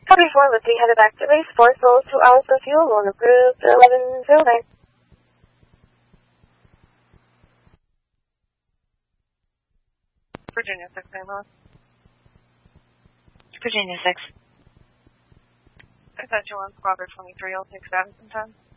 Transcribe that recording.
Copy 4, Liberty headed back to base. 4 souls, 2 hours of fuel on approved 1109. Virginia 6, Amos. Virginia 6. I thought you were on Squadron 23, I'll take status in 10.